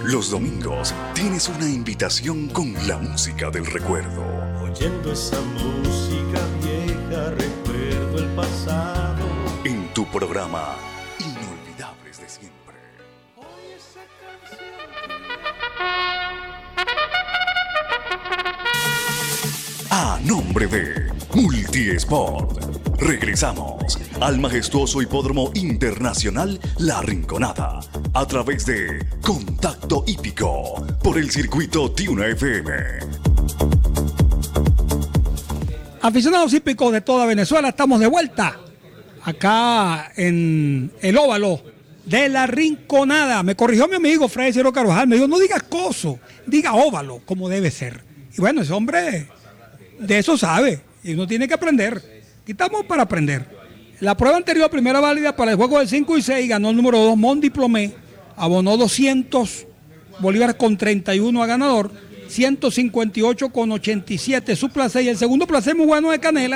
Los domingos tienes una invitación con la música del recuerdo. Oyendo esa música vieja, recuerdo el pasado. En tu programa Inolvidables de Siempre. A nombre de Multiesport, regresamos al majestuoso Hipódromo Internacional La Rinconada a través de Contacto Hípico por el circuito Tiuna FM. Aficionados hípicos de toda Venezuela, estamos de vuelta acá en el óvalo de La Rinconada. Me corrigió mi amigo Freddy Ciro Carvajal, me dijo, no digas coso, diga óvalo, como debe ser. Y bueno, ese hombre de eso sabe y uno tiene que aprender. Aquí estamos para aprender. La prueba anterior, primera válida para el juego del 5 y 6, ganó el número 2, Mon Diplomé, abonó 200 bolívares con 31 a ganador, 158 con 87 su placer, y el segundo placer muy bueno de Canela,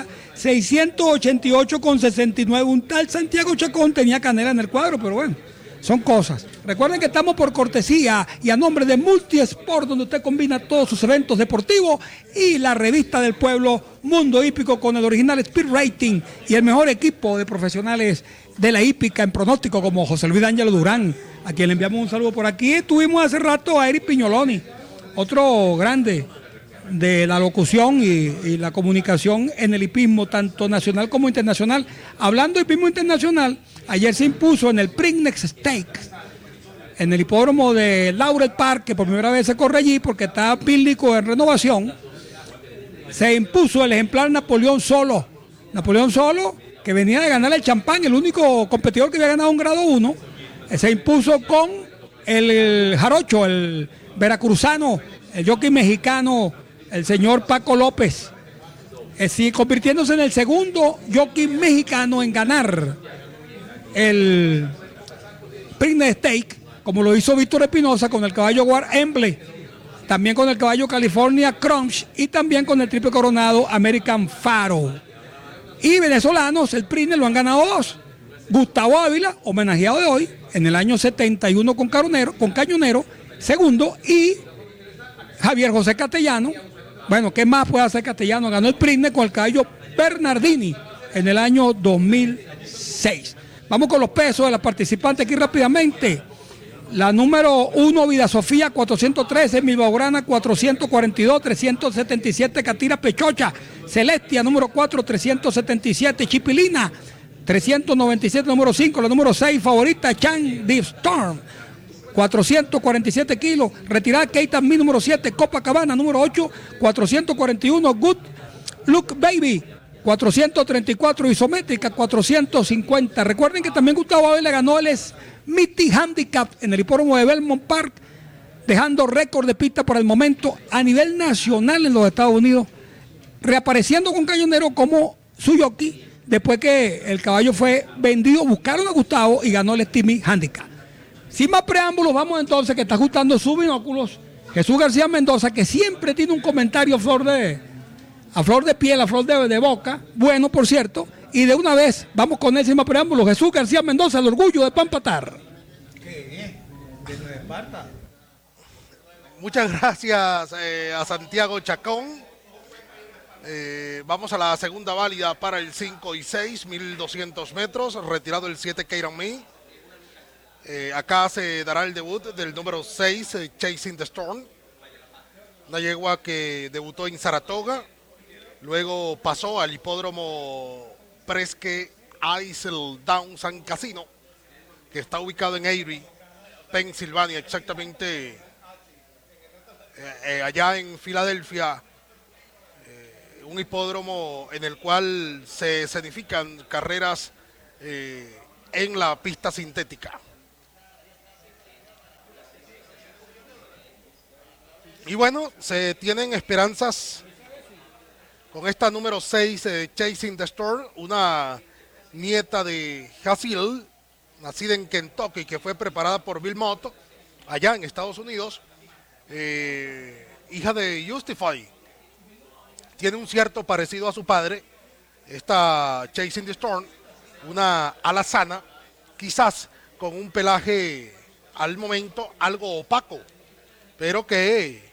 688 con 69. Un tal Santiago Chacón tenía Canela en el cuadro, pero bueno, son cosas. Recuerden que estamos por cortesía y a nombre de Multiesport, donde usted combina todos sus eventos deportivos, y la revista del pueblo Mundo Hípico con el original Speed Rating y el mejor equipo de profesionales de la hípica en pronóstico como José Luis Ángelo Durán, a quien le enviamos un saludo por aquí. Tuvimos hace rato a Eric Piñoloni, otro grande de la locución y la comunicación en el hipismo, tanto nacional como internacional. Hablando de hipismo internacional, ayer se impuso en el Preakness Stakes, en el hipódromo de Laurel Park, que por primera vez se corre allí porque está pílico en renovación. Se impuso el ejemplar Napoleón Solo. Napoleón Solo, que venía de ganar el Champán, el único competidor que había ganado un grado 1, se impuso con el jarocho, el veracruzano, el jockey mexicano, el señor Paco López, convirtiéndose en el segundo jockey mexicano en ganar el Preakness Stakes, como lo hizo Víctor Espinosa con el caballo War Emblem, también con el caballo California Crunch y también con el triple coronado American Faro. Y venezolanos, el Preakness lo han ganado dos. Gustavo Ávila, homenajeado de hoy, en el año 71 con Cañonero, segundo, y Javier José Castellano. Bueno, ¿qué más puede hacer Castellano? Ganó el Preakness con el caballo Bernardini en el año 2006. Vamos con los pesos de las participantes aquí rápidamente. La número 1, Vida Sofía, 413, Milbaurana, 442, 377, Catira Pechocha, Celestia, número 4, 377, Chipilina, 397, número 5, la número 6, favorita, Chan Deep Storm, 447 kilos, retirada Keita Mi, número 7, Copacabana, número 8, 441, Good Look Baby, 434, isométrica, 450. Recuerden que también Gustavo Abel le ganó el Smithy Handicap en el hipódromo de Belmont Park, dejando récord de pista por el momento a nivel nacional en los Estados Unidos, reapareciendo con Cañonero como su jockey, después que el caballo fue vendido. Buscaron a Gustavo y ganó el Smithy Handicap. Sin más preámbulos, vamos entonces, que está ajustando sus binóculos Jesús García Mendoza, que siempre tiene un comentario a flor de piel, a flor de boca, bueno, por cierto, y de una vez vamos con él sin más preámbulos. Jesús García Mendoza, el orgullo de Pampatar. Qué bien, de Nueva Esparta. Muchas gracias a Santiago Chacón. Vamos a la segunda válida para el 5 y 6, 1200 metros, retirado el 7 Keiran Me. Acá se dará el debut del número 6, Chasing the Storm, una yegua que debutó en Saratoga. Luego pasó al hipódromo Presque Isle Downs and Casino, que está ubicado en Erie, Pensilvania, exactamente allá en Filadelfia. Un hipódromo en el cual se escenifican carreras en la pista sintética. Y bueno, se tienen esperanzas con esta número 6, Chasing the Storm, una nieta de Hasil, nacida en Kentucky, que fue preparada por Bill Mott, allá en Estados Unidos, hija de Justify. Tiene un cierto parecido a su padre, esta Chasing the Storm, una alazana, quizás con un pelaje al momento algo opaco, pero que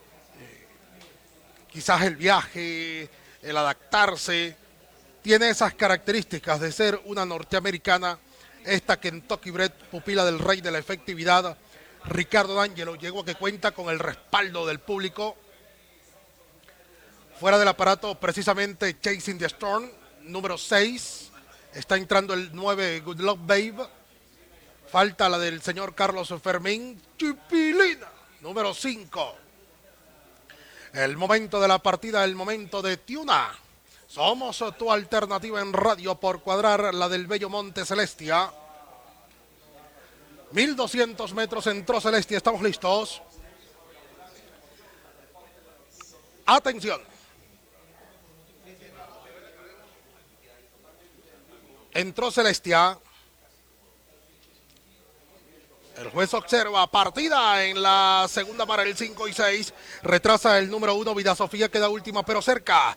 quizás el viaje, el adaptarse, tiene esas características de ser una norteamericana. Esta Kentucky Bred, pupila del rey de la efectividad, Ricardo D'Angelo, yegua que cuenta con el respaldo del público. Fuera del aparato, precisamente Chasing the Storm, número 6. Está entrando el 9, Good Luck Babe. Falta la del señor Carlos Fermín, Chipilina, número 5. El momento de la partida, el momento de Tiuna. Somos tu alternativa en radio por cuadrar la del bello Monte Celestia. 1200 metros entró Celestia, estamos listos. Atención. Entró Celestia. El juez observa partida en la segunda para el 5 y 6. Retrasa el número 1, Vida Sofía, queda última pero cerca.